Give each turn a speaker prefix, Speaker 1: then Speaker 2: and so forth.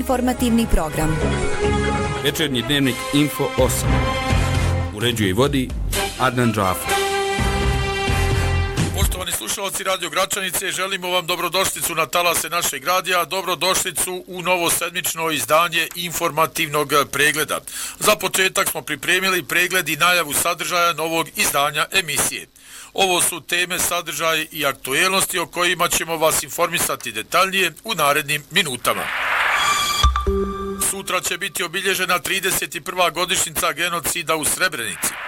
Speaker 1: informativni program.
Speaker 2: Večernji dnevnik Info 8. Uređuje i vodi Adnan Džafar.
Speaker 3: Poštovani slušalci Radio Gračanice, želimo vam dobrodošlicu na talase našeg radija, dobrodošlicu u novo sedmično izdanje informativnog pregleda. Za početak smo pripremili pregled i najavu sadržaja novog izdanja emisije. Ovo su teme, sadržaje i aktuelnosti o kojima ćemo vas informisati detaljnije u narednim minutama. Sutra će biti obilježena 31. godišnjica genocida u Srebrenici.